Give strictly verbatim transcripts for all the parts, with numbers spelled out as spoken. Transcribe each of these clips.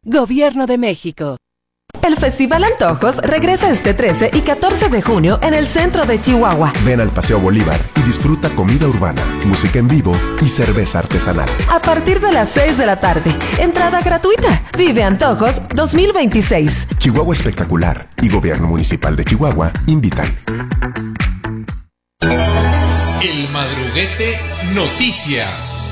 Gobierno de México. El Festival Antojos regresa este trece y catorce de junio en el centro de Chihuahua. Ven al Paseo Bolívar y disfruta comida urbana, música en vivo y cerveza artesanal. A partir de las seis de la tarde, entrada gratuita. Vive Antojos dos mil veintiséis. Chihuahua Espectacular y Gobierno Municipal de Chihuahua invitan. El Madruguete Noticias.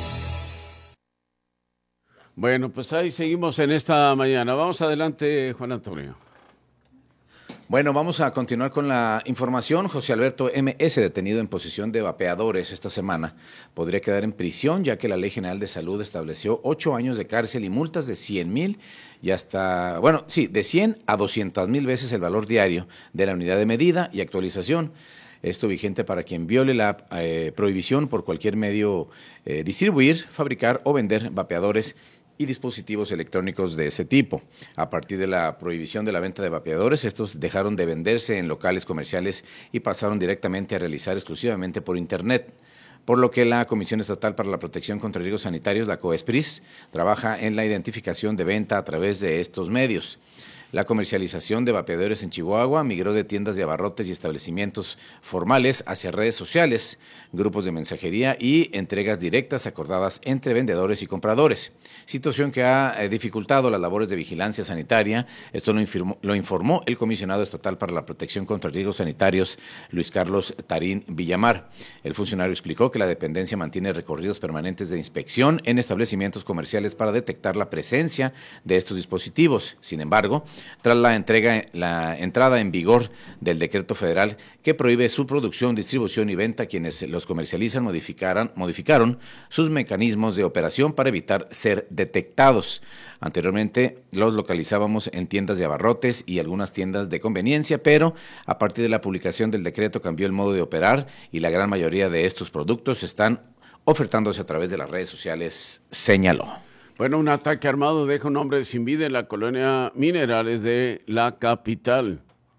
Bueno, pues ahí seguimos en esta mañana. Vamos adelante, Juan Antonio. Bueno, vamos a continuar con la información. José Alberto M S, detenido en posesión de vapeadores esta semana, podría quedar en prisión, ya que la Ley General de Salud estableció ocho años de cárcel y multas de cien mil y hasta, bueno, sí, de cien a doscientas mil veces el valor diario de la unidad de medida y actualización. Esto vigente para quien viole la eh, prohibición por cualquier medio eh, distribuir, fabricar o vender vapeadores y dispositivos electrónicos de ese tipo. A partir de la prohibición de la venta de vapeadores, estos dejaron de venderse en locales comerciales y pasaron directamente a realizar exclusivamente por Internet, por lo que la Comisión Estatal para la Protección contra Riesgos Sanitarios, la COESPRIS, trabaja en la identificación de venta a través de estos medios. La comercialización de vapeadores en Chihuahua migró de tiendas de abarrotes y establecimientos formales hacia redes sociales, grupos de mensajería y entregas directas acordadas entre vendedores y compradores, situación que ha eh, dificultado las labores de vigilancia sanitaria. Esto lo informó, lo informó el comisionado estatal para la protección contra riesgos sanitarios, Luis Carlos Tarín Villamar. El funcionario explicó que la dependencia mantiene recorridos permanentes de inspección en establecimientos comerciales para detectar la presencia de estos dispositivos. Sin embargo, tras la entrega, la entrada en vigor del decreto federal que prohíbe su producción, distribución y venta, quienes los comercializan modificaron, modificaron sus mecanismos de operación para evitar ser detectados. Anteriormente los localizábamos en tiendas de abarrotes y algunas tiendas de conveniencia, pero a partir de la publicación del decreto cambió el modo de operar y la gran mayoría de estos productos están ofertándose a través de las redes sociales, señaló. Bueno, un ataque armado deja un hombre sin vida en la colonia Minerales de la capital.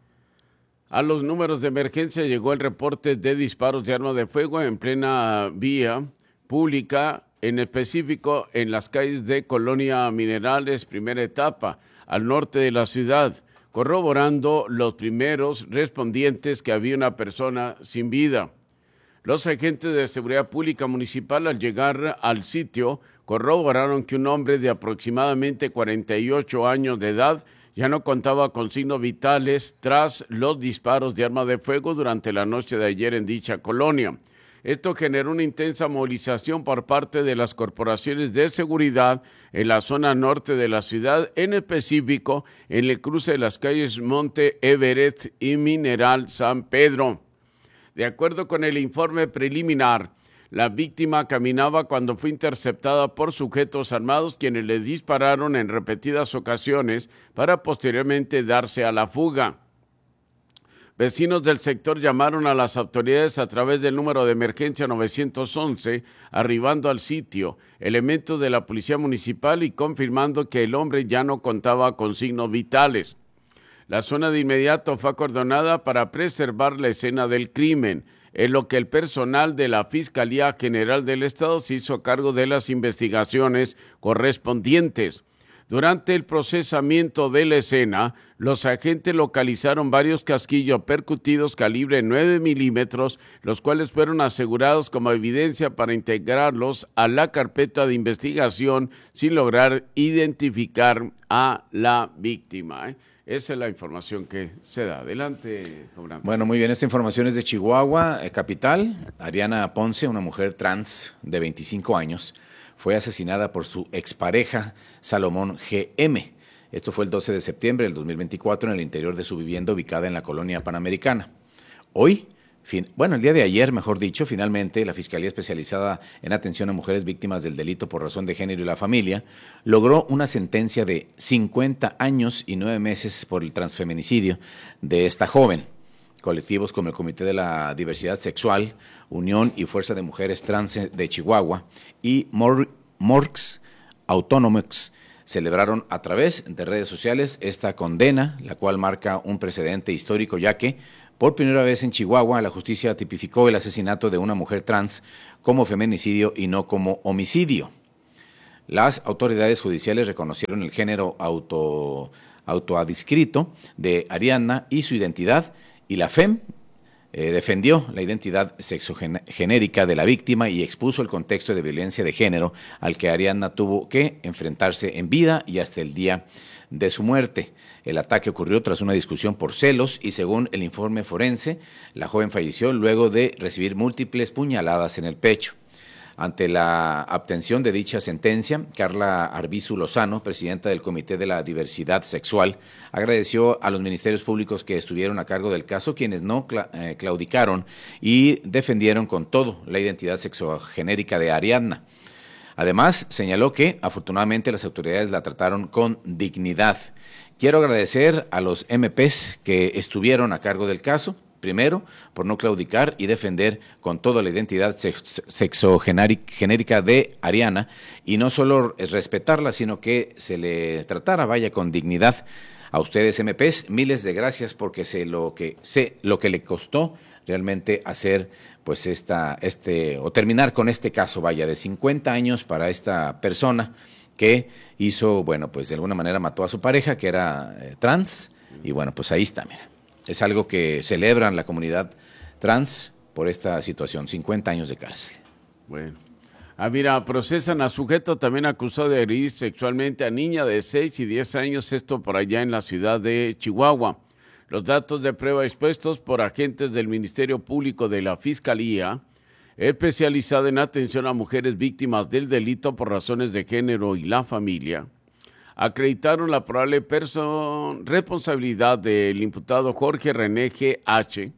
A los números de emergencia llegó el reporte de disparos de arma de fuego en plena vía pública, en específico en las calles de Colonia Minerales, primera etapa, al norte de la ciudad, corroborando los primeros respondientes que había una persona sin vida. Los agentes de seguridad pública municipal, al llegar al sitio, corroboraron que un hombre de aproximadamente cuarenta y ocho años de edad ya no contaba con signos vitales tras los disparos de arma de fuego durante la noche de ayer en dicha colonia. Esto generó una intensa movilización por parte de las corporaciones de seguridad en la zona norte de la ciudad, en específico en el cruce de las calles Monte Everett y Mineral San Pedro. De acuerdo con el informe preliminar, la víctima caminaba cuando fue interceptada por sujetos armados quienes le dispararon en repetidas ocasiones para posteriormente darse a la fuga. Vecinos del sector llamaron a las autoridades a través del número de emergencia nueve once, arribando al sitio, elementos de la policía municipal y confirmando que el hombre ya no contaba con signos vitales. La zona de inmediato fue acordonada para preservar la escena del crimen, en lo que el personal de la Fiscalía General del Estado se hizo cargo de las investigaciones correspondientes. Durante el procesamiento de la escena, los agentes localizaron varios casquillos percutidos calibre nueve milímetros, los cuales fueron asegurados como evidencia para integrarlos a la carpeta de investigación sin lograr identificar a la víctima, ¿eh? Esa es la información que se da. Adelante, Jobrán. Bueno, muy bien. Esta información es de Chihuahua, eh, capital. Ariana Ponce, una mujer trans de veinticinco años, fue asesinada por su expareja, Salomón G M. Esto fue el doce de septiembre del dos mil veinticuatro en el interior de su vivienda ubicada en la colonia Panamericana. Hoy, fin, bueno, el día de ayer, mejor dicho, finalmente la Fiscalía Especializada en Atención a Mujeres Víctimas del Delito por Razón de Género y la Familia logró una sentencia de cincuenta años y nueve meses por el transfeminicidio de esta joven. Colectivos como el Comité de la Diversidad Sexual, Unión y Fuerza de Mujeres Trans de Chihuahua y Mor Morks Autonomics celebraron a través de redes sociales esta condena, la cual marca un precedente histórico, ya que por primera vez en Chihuahua la justicia tipificó el asesinato de una mujer trans como feminicidio y no como homicidio. Las autoridades judiciales reconocieron el género auto, autoadscrito de Ariadna y su identidad, y la F E M eh, defendió la identidad sexogenérica de la víctima y expuso el contexto de violencia de género al que Ariadna tuvo que enfrentarse en vida y hasta el día de su muerte. El ataque ocurrió tras una discusión por celos y, según el informe forense, la joven falleció luego de recibir múltiples puñaladas en el pecho. Ante la obtención de dicha sentencia, Carla Arbizu Lozano, presidenta del Comité de la Diversidad Sexual, agradeció a los ministerios públicos que estuvieron a cargo del caso, quienes no cla- eh, claudicaron y defendieron con todo la identidad sexogenérica de Ariadna. Además, señaló que, afortunadamente, las autoridades la trataron con dignidad. Quiero agradecer a los M Pes que estuvieron a cargo del caso, primero, por no claudicar y defender con toda la identidad sex- sexogenérica de Ariadna, y no solo respetarla, sino que se le tratara, vaya, con dignidad. A ustedes, M Pes, miles de gracias, porque sé lo que sé lo que le costó realmente hacer, pues esta, este, o terminar con este caso, vaya, de cincuenta años para esta persona que hizo, bueno, pues de alguna manera mató a su pareja, que era eh, trans, y bueno, pues ahí está, mira. Es algo que celebran la comunidad trans por esta situación, cincuenta años de cárcel. Bueno. Ah, mira, procesan a sujeto también acusado de agredir sexualmente a niña de seis y diez años, esto por allá en la ciudad de Chihuahua. Los datos de prueba expuestos por agentes del Ministerio Público de la Fiscalía, especializada en atención a mujeres víctimas del delito por razones de género y la familia, acreditaron la probable perso- responsabilidad del imputado Jorge René G H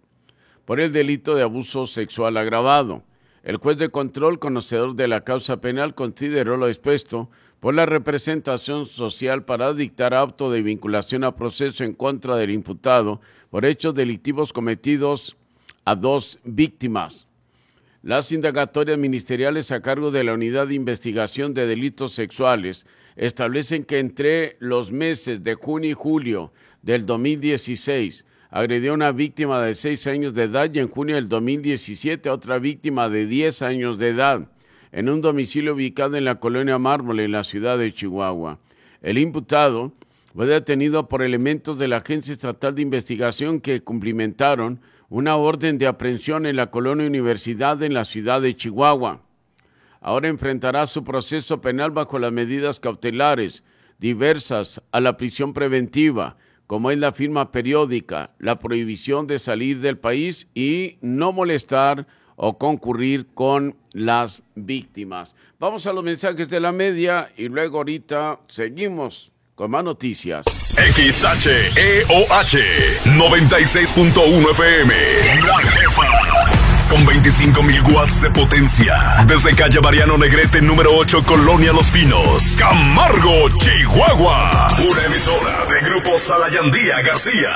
por el delito de abuso sexual agravado. El juez de control, conocedor de la causa penal, consideró lo expuesto por la representación social para dictar auto de vinculación a proceso en contra del imputado por hechos delictivos cometidos a dos víctimas. Las indagatorias ministeriales a cargo de la Unidad de Investigación de Delitos Sexuales establecen que entre los meses de junio y julio del dos mil dieciséis agredió a una víctima de seis años de edad y en junio del dos mil diecisiete a otra víctima de diez años de edad en un domicilio ubicado en la colonia Mármol en la ciudad de Chihuahua. El imputado fue detenido por elementos de la Agencia Estatal de Investigación que cumplimentaron una orden de aprehensión en la colonia Universidad en la ciudad de Chihuahua. Ahora enfrentará su proceso penal bajo las medidas cautelares diversas a la prisión preventiva, como es la firma periódica, la prohibición de salir del país y no molestar o concurrir con las víctimas. Vamos a los mensajes de la media y luego ahorita seguimos con más noticias. X H E O H noventa y seis punto uno F M. La Jefa. Con veinticinco mil watts de potencia. Desde calle Mariano Negrete, número ocho, Colonia Los Pinos, Camargo, Chihuahua. Una emisora de Grupo Salayandía García.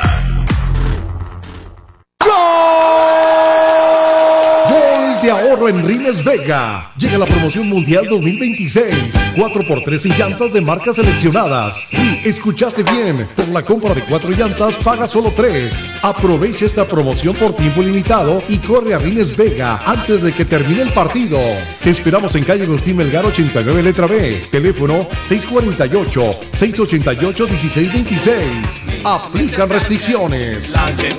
Gol de ahorro en Rines Vega. Llega la promoción mundial dos mil veintiséis. cuatro por tres en llantas de marcas seleccionadas. Sí, escuchaste bien. Por la compra de cuatro llantas, paga solo tres. Aprovecha esta promoción por tiempo limitado y corre a Rines Vega antes de que termine el partido. Te esperamos en calle Agustín Melgar ochenta y nueve, letra B. Teléfono seis cuatro ocho, seis ocho ocho, uno seis dos seis. Aplican restricciones.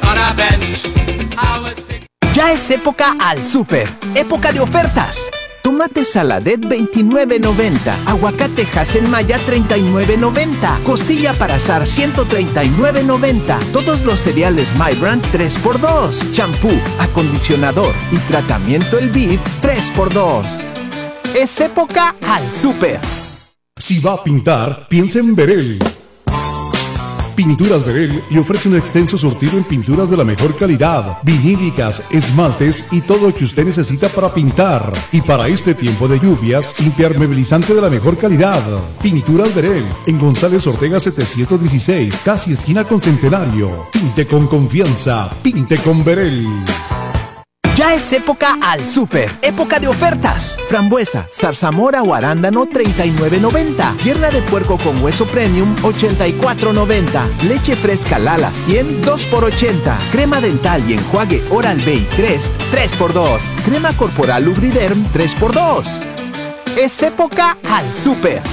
Ya es época al súper, época de ofertas. Tomate Saladet veintinueve noventa, aguacate Haselmaya treinta y nueve noventa, costilla para asar ciento treinta y nueve noventa, todos los cereales My Brand tres por dos, champú, acondicionador y tratamiento El Vid tres por dos. Es época al súper. Si va a pintar, piensa en Berel. Pinturas Berel le ofrece un extenso surtido en pinturas de la mejor calidad, vinílicas, esmaltes y todo lo que usted necesita para pintar. Y para este tiempo de lluvias, impermeabilizante de la mejor calidad. Pinturas Berel, en González Ortega setecientos dieciséis, casi esquina con Centenario. Pinte con confianza, pinte con Berel. Ya es época al súper, época de ofertas. Frambuesa, zarzamora o arándano treinta y nueve noventa. Pierna de puerco con hueso premium ochenta y cuatro noventa. Leche fresca Lala cien, dos por ochenta. Crema dental y enjuague Oral-B y Crest tres por dos. Crema corporal Lubriderm tres por dos. Es época al súper.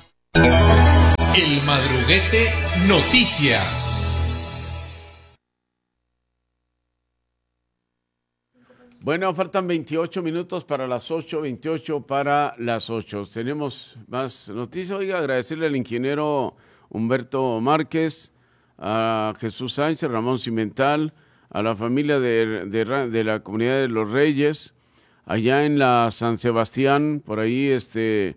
El Madruguete Noticias. Bueno, faltan veintiocho minutos para las ocho, veintiocho para las ocho. Tenemos más noticias. Oiga, agradecerle al ingeniero Humberto Márquez, a Jesús Sánchez, Ramón Cimental, a la familia de, de, de la comunidad de Los Reyes, allá en la San Sebastián, por ahí, este,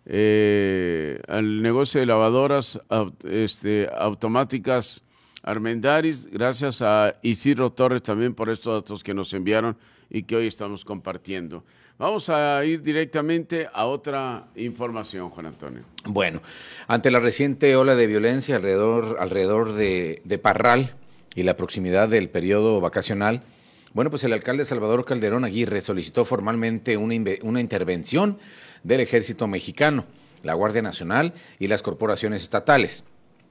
eh, al negocio de lavadoras este, automáticas Armendaris, gracias a Isidro Torres también por estos datos que nos enviaron y que hoy estamos compartiendo. Vamos a ir directamente a otra información, Juan Antonio. Bueno, ante la reciente ola de violencia alrededor, alrededor de, de Parral y la proximidad del periodo vacacional, bueno, pues el alcalde Salvador Calderón Aguirre solicitó formalmente una, una intervención del Ejército Mexicano, la Guardia Nacional y las corporaciones estatales.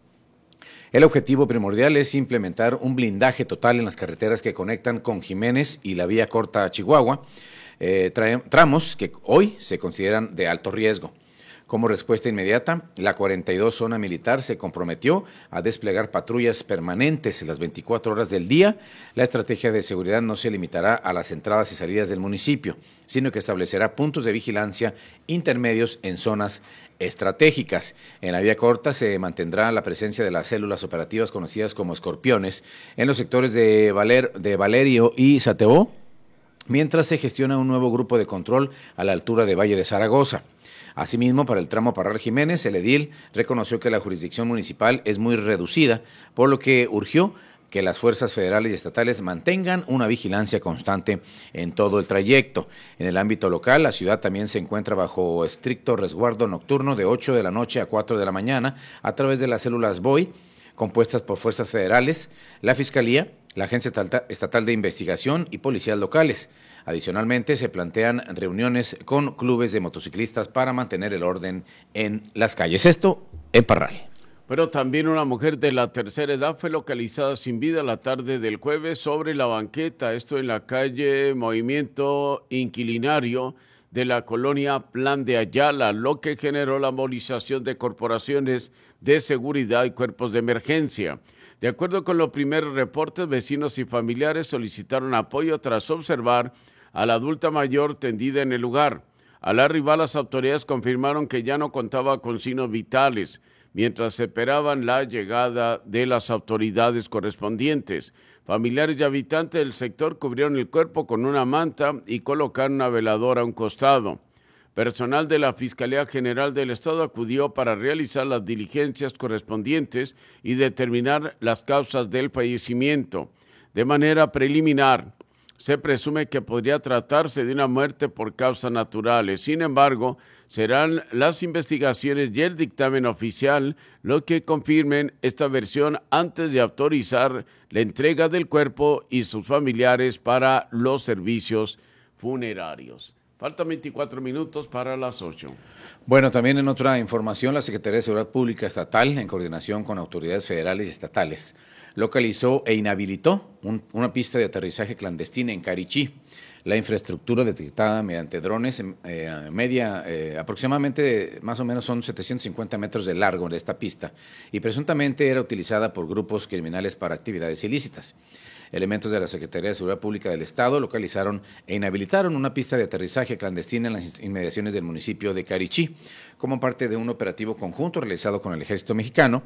El objetivo primordial es implementar un blindaje total en las carreteras que conectan con Jiménez y la vía corta a Chihuahua, eh, tramos que hoy se consideran de alto riesgo. Como respuesta inmediata, la cuarenta y dos Zona Militar se comprometió a desplegar patrullas permanentes las veinticuatro horas del día. La estrategia de seguridad no se limitará a las entradas y salidas del municipio, sino que establecerá puntos de vigilancia intermedios en zonas estratégicas. En la vía corta se mantendrá la presencia de las células operativas conocidas como escorpiones en los sectores de, Valer, de Valerio y Sateó, mientras se gestiona un nuevo grupo de control a la altura de Valle de Zaragoza. Asimismo, para el tramo Parral Jiménez, el edil reconoció que la jurisdicción municipal es muy reducida, por lo que urgió que las fuerzas federales y estatales mantengan una vigilancia constante en todo el trayecto. En el ámbito local, la ciudad también se encuentra bajo estricto resguardo nocturno de ocho de la noche a cuatro de la mañana a través de las células B O I, compuestas por fuerzas federales, la Fiscalía, la Agencia Estatal de Investigación y policías locales. Adicionalmente, se plantean reuniones con clubes de motociclistas para mantener el orden en las calles. Esto en Parral. Pero también una mujer de la tercera edad fue localizada sin vida la tarde del jueves sobre la banqueta, esto en la calle Movimiento Inquilinario de la colonia Plan de Ayala, lo que generó la movilización de corporaciones de seguridad y cuerpos de emergencia. De acuerdo con los primeros reportes, vecinos y familiares solicitaron apoyo tras observar a la adulta mayor tendida en el lugar. Al arribar, las autoridades confirmaron que ya no contaba con signos vitales, mientras esperaban la llegada de las autoridades correspondientes. Familiares y habitantes del sector cubrieron el cuerpo con una manta y colocaron una veladora a un costado. Personal de la Fiscalía General del Estado acudió para realizar las diligencias correspondientes y determinar las causas del fallecimiento. De manera preliminar, se presume que podría tratarse de una muerte por causas naturales. Sin embargo, serán las investigaciones y el dictamen oficial lo que confirmen esta versión antes de autorizar la entrega del cuerpo y sus familiares para los servicios funerarios. Faltan veinticuatro minutos para las ocho. Bueno, también en otra información, la Secretaría de Seguridad Pública Estatal, en coordinación con autoridades federales y estatales, localizó e inhabilitó un, una pista de aterrizaje clandestina en Carichí. La infraestructura detectada mediante drones, eh, media, eh, aproximadamente más o menos son setecientos cincuenta metros de largo de esta pista y presuntamente era utilizada por grupos criminales para actividades ilícitas. Elementos de la Secretaría de Seguridad Pública del Estado localizaron e inhabilitaron una pista de aterrizaje clandestina en las inmediaciones del municipio de Carichí, como parte de un operativo conjunto realizado con el Ejército Mexicano,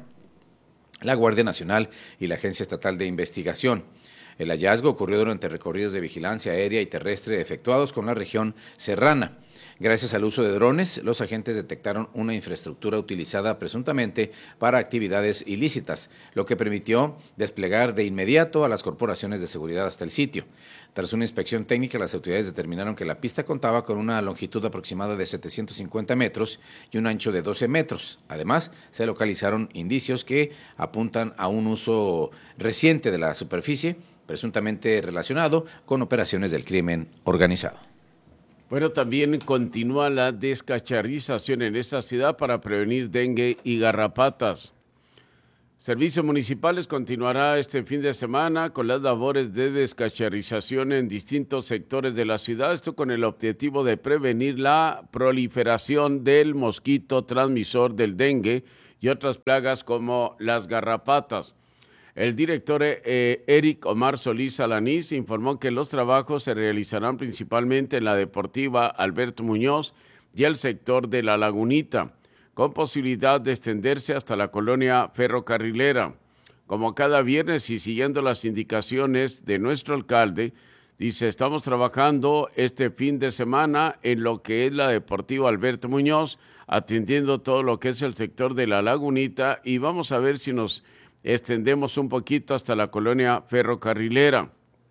la Guardia Nacional y la Agencia Estatal de Investigación. El hallazgo ocurrió durante recorridos de vigilancia aérea y terrestre efectuados con la región serrana. Gracias al uso de drones, los agentes detectaron una infraestructura utilizada presuntamente para actividades ilícitas, lo que permitió desplegar de inmediato a las corporaciones de seguridad hasta el sitio. Tras una inspección técnica, las autoridades determinaron que la pista contaba con una longitud aproximada de setecientos cincuenta metros y un ancho de doce metros. Además, se localizaron indicios que apuntan a un uso reciente de la superficie, presuntamente relacionado con operaciones del crimen organizado. Bueno, también continúa la descacharización en esta ciudad para prevenir dengue y garrapatas. Servicios Municipales continuará este fin de semana con las labores de descacharrización en distintos sectores de la ciudad, esto con el objetivo de prevenir la proliferación del mosquito transmisor del dengue y otras plagas como las garrapatas. El director eh, Eric Omar Solís Alanís informó que los trabajos se realizarán principalmente en la deportiva Alberto Muñoz y el sector de La Lagunita, con posibilidad de extenderse hasta la colonia ferrocarrilera. Como cada viernes y siguiendo las indicaciones de nuestro alcalde, dice, estamos trabajando este fin de semana en lo que es la deportiva Alberto Muñoz, atendiendo todo lo que es el sector de La Lagunita, y vamos a ver si nos extendemos un poquito hasta la colonia ferrocarrilera.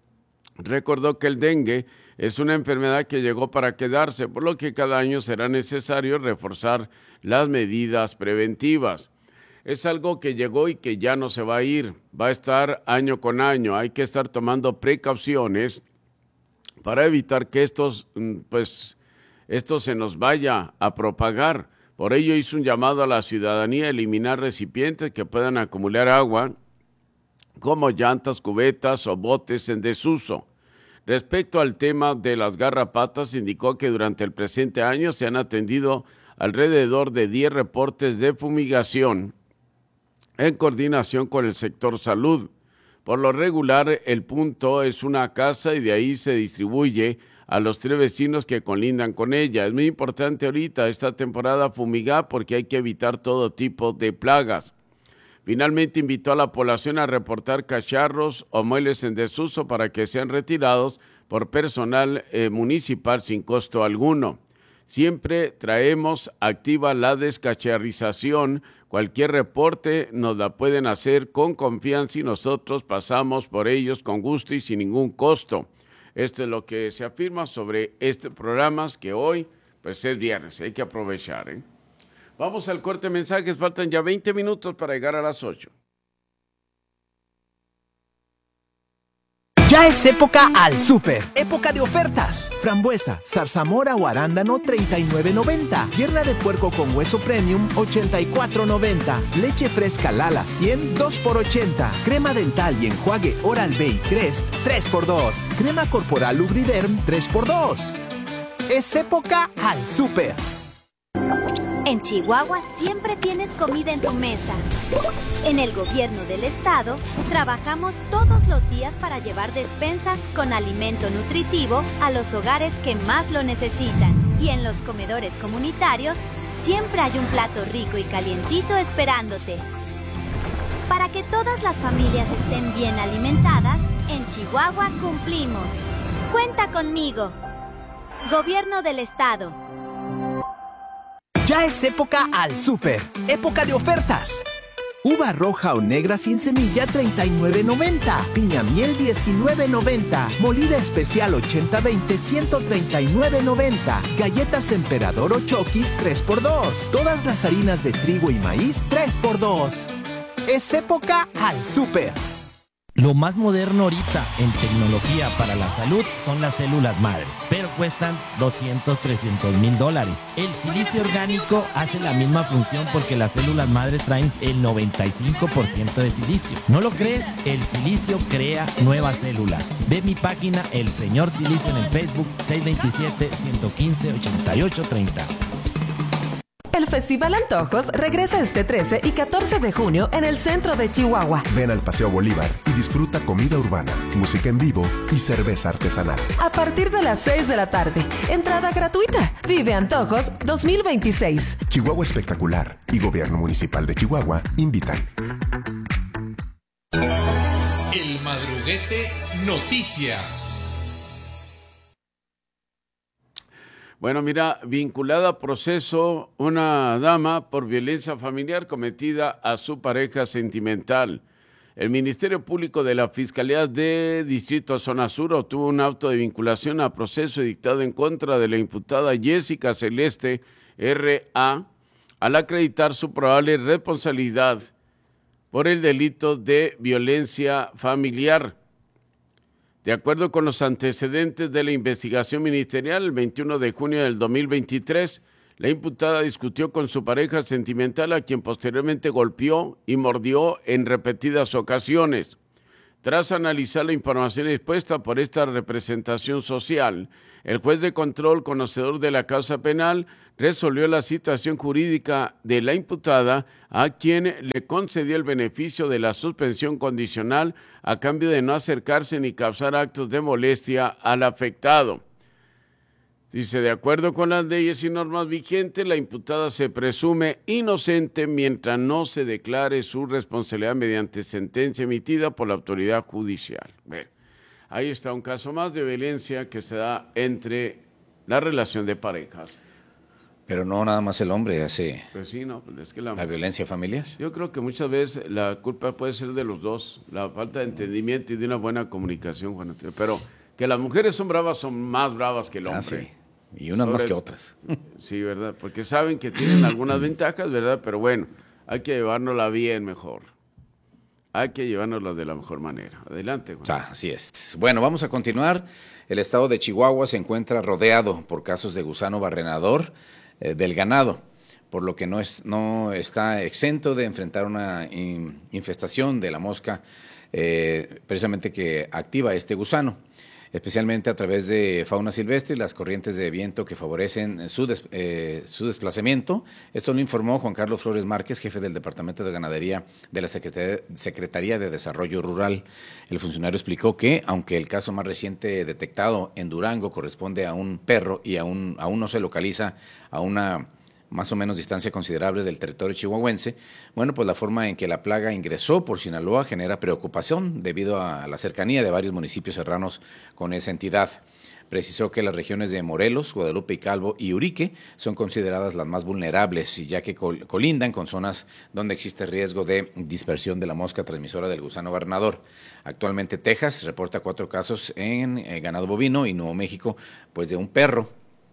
Recordó que el dengue es una enfermedad que llegó para quedarse, por lo que cada año será necesario reforzar las medidas preventivas. Es algo que llegó y que ya no se va a ir, va a estar año con año. Hay que estar tomando precauciones para evitar que estos, pues, esto se nos vaya a propagar. Por ello hizo un llamado a la ciudadanía a eliminar recipientes que puedan acumular agua, como llantas, cubetas o botes en desuso. Respecto al tema de las garrapatas, indicó que durante el presente año se han atendido alrededor de diez reportes de fumigación en coordinación con el sector salud. Por lo regular, el punto es una casa y de ahí se distribuye a los tres vecinos que colindan con ella. Es muy importante ahorita esta temporada fumigar porque hay que evitar todo tipo de plagas. Finalmente invitó a la población a reportar cacharros o muebles en desuso para que sean retirados por personal eh, municipal sin costo alguno. Siempre traemos activa la descacharrización. Cualquier reporte nos la pueden hacer con confianza y nosotros pasamos por ellos con gusto y sin ningún costo. Esto es lo que se afirma sobre este programa que hoy pues es viernes, hay que aprovechar, ¿eh? Vamos al corte de mensajes, faltan ya veinte minutos para llegar a las ocho. Ya es época al súper, época de ofertas. Frambuesa, zarzamora o arándano treinta y nueve noventa. Pierna de puerco con hueso premium ochenta y cuatro noventa. Leche fresca Lala cien dos por ochenta. Crema dental y enjuague Oral-B y Crest tres por dos. Crema corporal Lubriderm tres por dos. Es época al súper. En Chihuahua siempre tienes comida en tu mesa. En el gobierno del estado, trabajamos todos los días para llevar despensas con alimento nutritivo a los hogares que más lo necesitan. Y en los comedores comunitarios, siempre hay un plato rico y calientito esperándote. Para que todas las familias estén bien alimentadas, en Chihuahua cumplimos. Cuenta conmigo. Gobierno del estado. Ya es época al súper, época de ofertas. Uva roja o negra sin semilla treinta y nueve noventa. Piña miel diecinueve noventa. Molida especial ochenta veinte ciento treinta y nueve noventa. Galletas Emperador o Chokis tres por dos. Todas las harinas de trigo y maíz tres por dos. Es época al súper. Lo más moderno ahorita en tecnología para la salud son las células madre, pero cuestan doscientos, trescientos mil dólares. El silicio orgánico hace la misma función porque las células madre traen el noventa y cinco por ciento de silicio. ¿No lo crees? El silicio crea nuevas células. Ve mi página El Señor Silicio en el Facebook seis dos siete, uno uno cinco, ocho ocho tres cero. El Festival Antojos regresa este trece y catorce de junio en el centro de Chihuahua. Ven al Paseo Bolívar y disfruta comida urbana, música en vivo y cerveza artesanal. A partir de las seis de la tarde, entrada gratuita. Vive Antojos dos mil veintiséis. Chihuahua Espectacular y Gobierno Municipal de Chihuahua invitan. El Madruguete Noticias. Bueno, mira, vinculada a proceso una dama por violencia familiar cometida a su pareja sentimental. El Ministerio Público de la Fiscalía de Distrito Zona Sur obtuvo un auto de vinculación a proceso dictado en contra de la imputada Jessica Celeste R A al acreditar su probable responsabilidad por el delito de violencia familiar. De acuerdo con los antecedentes de la investigación ministerial, el veintiuno de junio del dos mil veintitrés, La imputada discutió con su pareja sentimental, a quien posteriormente golpeó y mordió en repetidas ocasiones. Tras analizar la información expuesta por esta representación social, el juez de control, conocedor de la causa penal, resolvió la situación jurídica de la imputada, a quien le concedió el beneficio de la suspensión condicional a cambio de no acercarse ni causar actos de molestia al afectado. Dice, de acuerdo con las leyes y normas vigentes, la imputada se presume inocente mientras no se declare su responsabilidad mediante sentencia emitida por la autoridad judicial. Bueno, ahí está un caso más de violencia que se da entre la relación de parejas. Pero no nada más el hombre hace pues sí, no, es que la, la violencia familiar. Yo creo que muchas veces la culpa puede ser de los dos, la falta de entendimiento y de una buena comunicación, Juan Antonio. Pero que las mujeres son bravas, son más bravas que el hombre. Ah, sí. Y unas Sobre más que eso. otras. Sí, ¿verdad? Porque saben que tienen algunas ventajas, ¿verdad? Pero bueno, hay que llevárnosla bien mejor. Hay que llevárnosla de la mejor manera. Adelante, Juan. Ah, así es. Bueno, vamos a continuar. El estado de Chihuahua se encuentra rodeado por casos de gusano barrenador eh, del ganado, por lo que no, es, no está exento de enfrentar una in, infestación de la mosca eh, precisamente que activa este gusano, especialmente a través de fauna silvestre y las corrientes de viento que favorecen su, des, eh, su desplazamiento. Esto lo informó Juan Carlos Flores Márquez, jefe del Departamento de Ganadería de la Secretaría de Desarrollo Rural. El funcionario explicó que, aunque el caso más reciente detectado en Durango corresponde a un perro y aún, aún no se localiza a una más o menos distancia considerable del territorio chihuahuense, bueno, pues la forma en que la plaga ingresó por Sinaloa genera preocupación debido a la cercanía de varios municipios serranos con esa entidad. Precisó que las regiones de Morelos, Guadalupe y Calvo y Urique son consideradas las más vulnerables, ya que col- colindan con zonas donde existe riesgo de dispersión de la mosca transmisora del gusano barrenador. Actualmente Texas reporta cuatro casos en eh, ganado bovino y Nuevo México, pues de un perro,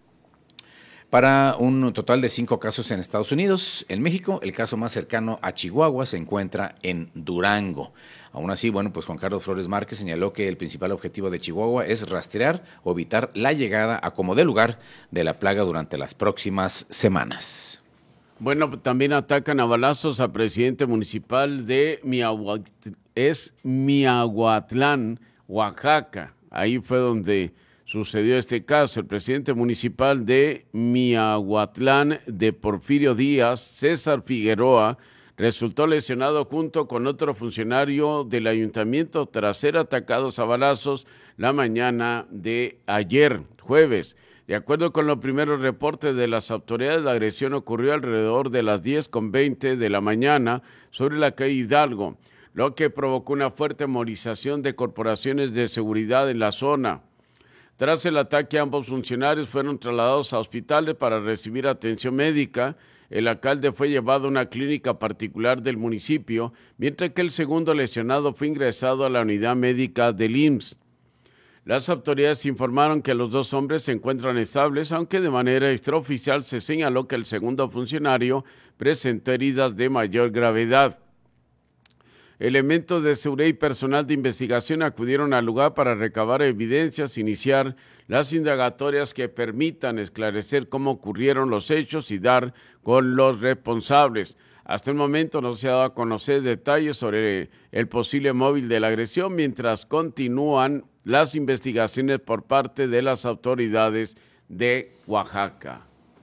para un total de cinco casos en Estados Unidos. En México, el caso más cercano a Chihuahua se encuentra en Durango. Aún así, bueno, pues Juan Carlos Flores Márquez señaló que el principal objetivo de Chihuahua es rastrear o evitar la llegada a como dé lugar de la plaga durante las próximas semanas. Bueno, también atacan a balazos al presidente municipal de Miahuat- es Miahuatlán, Oaxaca. Ahí fue donde sucedió este caso. El presidente municipal de Miahuatlán, de Porfirio Díaz, César Figueroa, resultó lesionado junto con otro funcionario del ayuntamiento tras ser atacados a balazos la mañana de ayer, jueves. De acuerdo con los primeros reportes de las autoridades, la agresión ocurrió alrededor de las diez con veinte de la mañana sobre la calle Hidalgo, lo que provocó una fuerte movilización de corporaciones de seguridad en la zona. Tras el ataque, ambos funcionarios fueron trasladados a hospitales para recibir atención médica. El alcalde fue llevado a una clínica particular del municipio, mientras que el segundo lesionado fue ingresado a la unidad médica del I M S S. Las autoridades informaron que los dos hombres se encuentran estables, aunque de manera extraoficial se señaló que el segundo funcionario presentó heridas de mayor gravedad. Elementos de seguridad y personal de investigación acudieron al lugar para recabar evidencias, iniciar las indagatorias que permitan esclarecer cómo ocurrieron los hechos y dar con los responsables. Hasta el momento no se ha dado a conocer detalles sobre el posible móvil de la agresión, mientras continúan las investigaciones por parte de las autoridades de Oaxaca.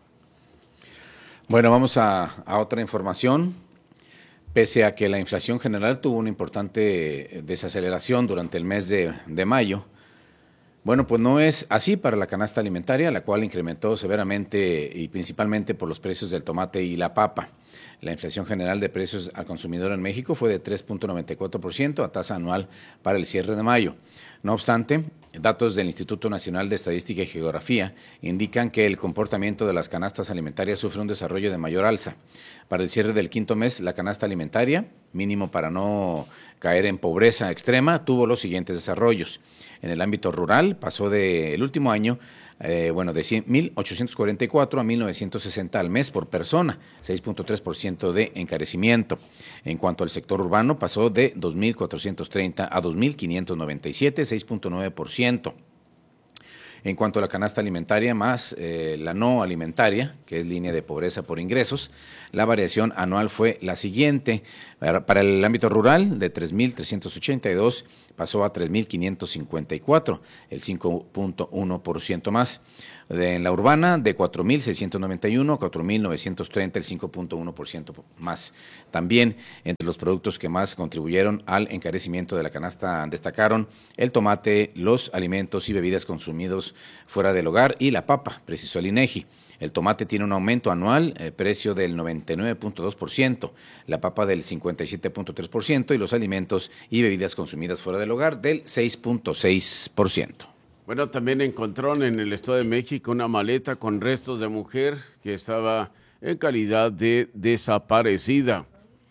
Bueno, vamos a, a otra información. Pese a que la inflación general tuvo una importante desaceleración durante el mes de, de mayo, bueno, pues no es así para la canasta alimentaria, la cual incrementó severamente y principalmente por los precios del tomate y la papa. La inflación general de precios al consumidor en México fue de tres punto noventa y cuatro por ciento a tasa anual para el cierre de mayo. No obstante, datos del Instituto Nacional de Estadística y Geografía indican que el comportamiento de las canastas alimentarias sufre un desarrollo de mayor alza. Para el cierre del quinto mes, la canasta alimentaria, mínimo para no caer en pobreza extrema, tuvo los siguientes desarrollos. En el ámbito rural, pasó del último año, eh, bueno, de mil ochocientos cuarenta y cuatro a mil novecientos sesenta al mes por persona, seis punto tres por ciento de encarecimiento. En cuanto al sector urbano, pasó de dos mil cuatrocientos treinta a dos mil quinientos noventa y siete, seis punto nueve por ciento. En cuanto a la canasta alimentaria más eh, la no alimentaria, que es línea de pobreza por ingresos, la variación anual fue la siguiente. Para el ámbito rural, de tres mil trescientos ochenta y dos pasó a tres mil quinientos cincuenta y cuatro, el cinco punto uno por ciento más. De, en la urbana, de cuatro mil seiscientos noventa y uno a cuatro mil novecientos treinta, el cinco punto uno por ciento más. También, entre los productos que más contribuyeron al encarecimiento de la canasta, destacaron el tomate, los alimentos y bebidas consumidos fuera del hogar y la papa, precisó el INEGI. El tomate tiene un aumento anual, eh, precio del noventa y nueve punto dos por ciento, la papa del cincuenta y siete punto tres por ciento y los alimentos y bebidas consumidas fuera del hogar del seis punto seis por ciento. Bueno, también encontraron en el Estado de México una maleta con restos de mujer que estaba en calidad de desaparecida.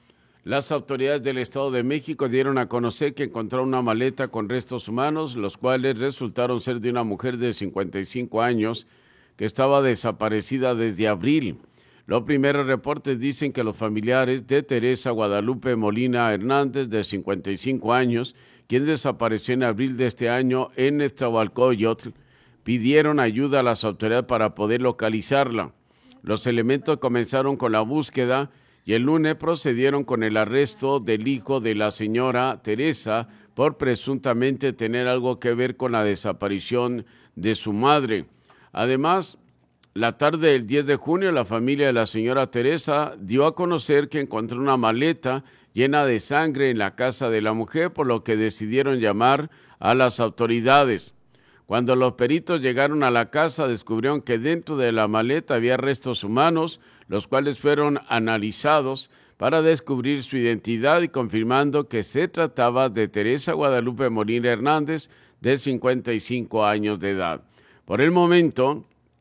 Las autoridades del Estado de México dieron a conocer que encontraron una maleta con restos humanos, los cuales resultaron ser de una mujer de cincuenta y cinco años que estaba desaparecida desde abril. Los primeros reportes dicen que los familiares de Teresa Guadalupe Molina Hernández, de cincuenta y cinco años, quien desapareció en abril de este año en Nezahualcóyotl, pidieron ayuda a las autoridades para poder localizarla. Los elementos comenzaron con la búsqueda y el lunes procedieron con el arresto del hijo de la señora Teresa por presuntamente tener algo que ver con la desaparición de su madre. Además, la tarde del diez de junio, la familia de la señora Teresa dio a conocer que encontró una maleta llena de sangre en la casa de la mujer, por lo que decidieron llamar a las autoridades. Cuando los peritos llegaron a la casa, descubrieron que dentro de la maleta había restos humanos, los cuales fueron analizados para descubrir su identidad y confirmando que se trataba de Teresa Guadalupe Molina Hernández, de cincuenta y cinco años de edad. Por el momento,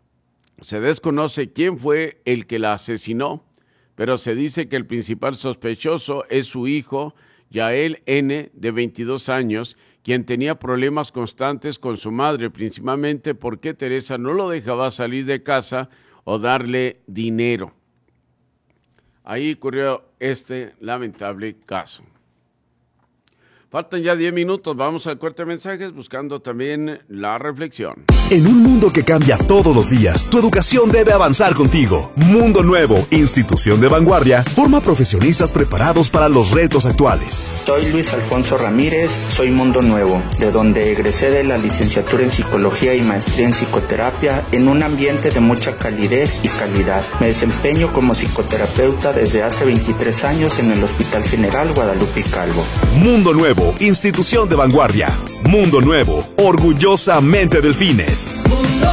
se desconoce quién fue el que la asesinó, pero se dice que el principal sospechoso es su hijo, Yael N., de veintidós años, quien tenía problemas constantes con su madre, principalmente porque Teresa no lo dejaba salir de casa o darle dinero. Ahí ocurrió este lamentable caso. Faltan ya diez minutos, vamos al corte de mensajes buscando también la reflexión. En un mundo que cambia todos los días, tu educación debe avanzar contigo. Mundo Nuevo, institución de vanguardia, forma profesionistas preparados para los retos actuales. Soy Luis Alfonso Ramírez, soy Mundo Nuevo, de donde egresé de la licenciatura en Psicología y maestría en Psicoterapia en un ambiente de mucha calidez y calidad. Me desempeño como psicoterapeuta desde hace veintitrés años en el Hospital General Guadalupe Calvo. Mundo Nuevo, institución de vanguardia. Mundo Nuevo, orgullosamente Delfines. Mundo